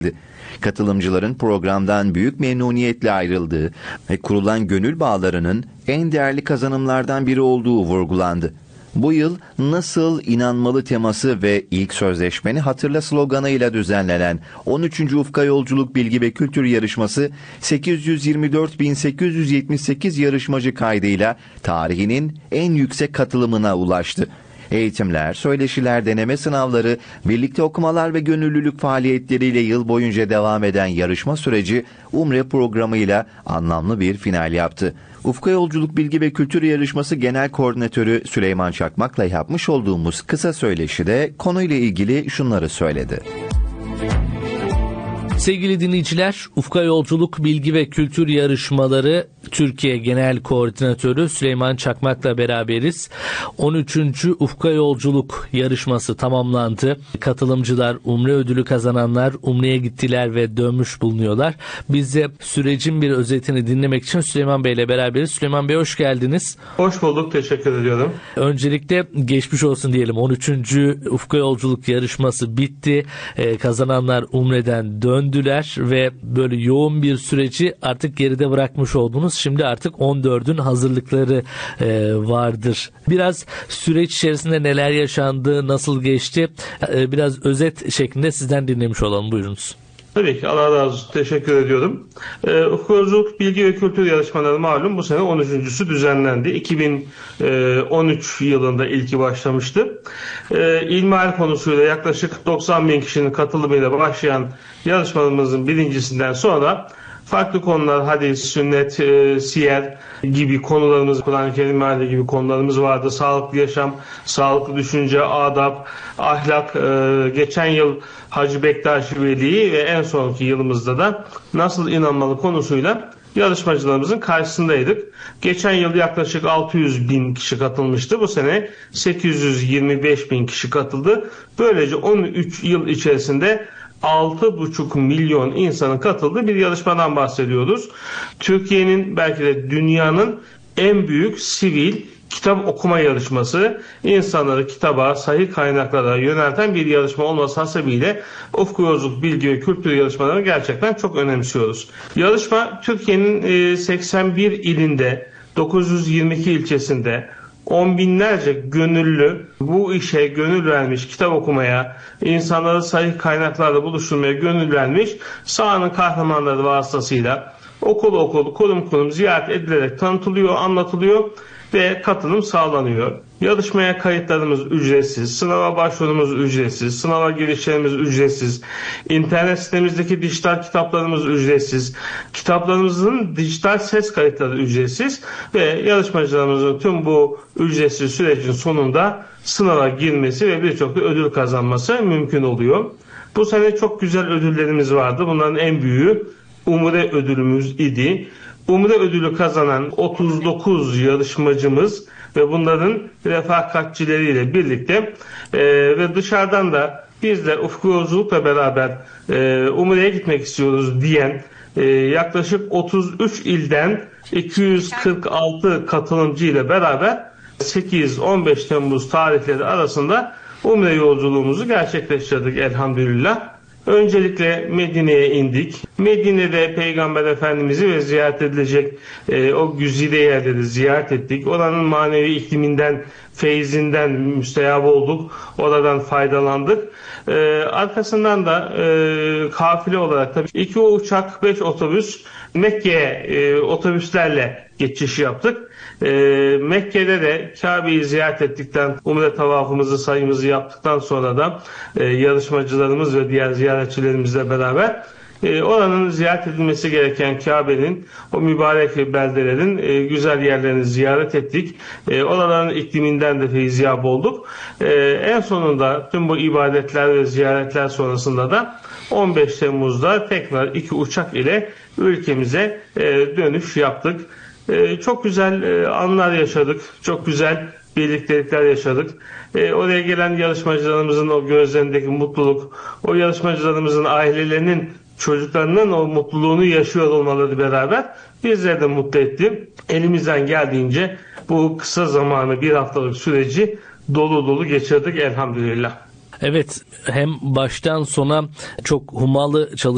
Katılımcıların programdan büyük memnuniyetle ayrıldığı ve kurulan gönül bağlarının en değerli kazanımlardan biri olduğu vurgulandı. Bu yıl Nasıl İnanmalı teması ve ilk sözleşmeni hatırla sloganıyla düzenlenen 13. Ufka Yolculuk Bilgi ve Kültür Yarışması 824.878 yarışmacı kaydıyla tarihinin en yüksek katılımına ulaştı. Eğitimler, söyleşiler, deneme sınavları, birlikte okumalar ve gönüllülük faaliyetleriyle yıl boyunca devam eden yarışma süreci Umre programıyla anlamlı bir final yaptı. Ufka Yolculuk Bilgi ve Kültür Yarışması Genel Koordinatörü Süleyman Çakmak'la yapmış olduğumuz kısa söyleşide konuyla ilgili şunları söyledi. Sevgili dinleyiciler, Ufka Yolculuk Bilgi ve Kültür Yarışmaları Türkiye Genel Koordinatörü Süleyman Çakmak'la beraberiz. 13. Ufka Yolculuk yarışması tamamlandı. Katılımcılar, Umre ödülü kazananlar Umre'ye gittiler ve dönmüş bulunuyorlar. Biz de sürecin bir özetini dinlemek için Süleyman Bey'le beraberiz. Süleyman Bey, hoş geldiniz. Hoş bulduk, teşekkür ediyorum. Öncelikle geçmiş olsun diyelim. 13. Ufka Yolculuk yarışması bitti. Kazananlar Umre'den döndüler ve böyle yoğun bir süreci artık geride bırakmış oldunuz. Şimdi artık 14'ün hazırlıkları vardır. Biraz süreç içerisinde neler yaşandı, nasıl geçti? Biraz özet şeklinde sizden dinlemiş olalım. Buyurunuz. Tabii ki, Allah razı olsun. Teşekkür ediyorum. Ufka Yolculuk Bilgi ve Kültür Yarışmaları malum bu sene 13.sü düzenlendi. 2013 yılında ilki başlamıştı. İlmihal konusuyla yaklaşık 90.000 kişinin katılımıyla başlayan yarışmalarımızın birincisinden sonra farklı konular, hadis, sünnet, siyer gibi konularımız, Kur'an-ı Kerim meali gibi konularımız vardı. Sağlıklı yaşam, sağlıklı düşünce, adab, ahlak, geçen yıl Hacı Bektaş Veli ve en sonki yılımızda da Nasıl İnanmalı konusuyla yarışmacılarımızın karşısındaydık. Geçen yıl yaklaşık 600.000 kişi katılmıştı. Bu sene 825.000 kişi katıldı. Böylece 13 yıl içerisinde 6,5 milyon insanın katıldığı bir yarışmadan bahsediyoruz. Türkiye'nin, belki de dünyanın en büyük sivil kitap okuma yarışması, insanları kitaba, sahih kaynaklara yönelten bir yarışma olması hasebiyle Ufka Yolculuk Bilgi ve Kültür yarışmalarını gerçekten çok önemsiyoruz. Yarışma Türkiye'nin 81 ilinde, 922 ilçesinde, on binlerce gönüllü bu işe gönül vermiş, kitap okumaya, insanları sahih kaynaklarla buluşturmaya gönül vermiş sahanın kahramanları vasıtasıyla okul okul, kurum kurum ziyaret edilerek tanıtılıyor, anlatılıyor ve katılım sağlanıyor. Yarışmaya kayıtlarımız ücretsiz, sınava başvurumuz ücretsiz, sınava girişlerimiz ücretsiz, internet sitemizdeki dijital kitaplarımız ücretsiz, kitaplarımızın dijital ses kayıtları ücretsiz ve yarışmacılarımızın tüm bu ücretsiz sürecin sonunda sınava girmesi ve birçok ödül kazanması mümkün oluyor. Bu sene çok güzel ödüllerimiz vardı. Bunların en büyüğü Umre ödülümüz idi. Umre ödülü kazanan 39 yarışmacımız ve bunların refakatçileriyle birlikte ve dışarıdan da bizler Ufka Yolculuk'la beraber Umre'ye gitmek istiyoruz diyen yaklaşık 33 ilden 246 katılımcı ile beraber 8-15 Temmuz tarihleri arasında Umre yolculuğumuzu gerçekleştirdik elhamdülillah. Öncelikle Medine'ye indik. Medine'de Peygamber Efendimiz'i ve ziyaret edilecek o güzide yerleri ziyaret ettik. Oranın manevi ikliminden, feyzinden müstehap olduk. Oradan faydalandık. Arkasından da kafile olarak tabii 2 uçak, 5 otobüs Mekke'ye otobüslerle geçiş yaptık. Mekke'de de Kabe'yi ziyaret ettikten, Umre tavafımızı, sayımızı yaptıktan sonra da yarışmacılarımız ve diğer ziyaretçilerimizle beraber oranın ziyaret edilmesi gereken Kabe'nin, o mübarek beldelerin güzel yerlerini ziyaret ettik. Oraların ikliminden de feyziyap olduk. En sonunda tüm bu ibadetler ve ziyaretler sonrasında da 15 Temmuz'da tekrar 2 uçak ile ülkemize dönüş yaptık. Çok güzel anlar yaşadık. Çok güzel birliktelikler yaşadık. Oraya gelen yarışmacılarımızın o gözlerindeki mutluluk, o yarışmacılarımızın ailelerinin, çocuklarının o mutluluğunu yaşıyor olmaları beraber bizleri de mutlu etti. Elimizden geldiğince bu kısa zamanı, bir haftalık süreci dolu dolu geçirdik elhamdülillah. Evet, hem baştan sona çok hummalı çalışmalar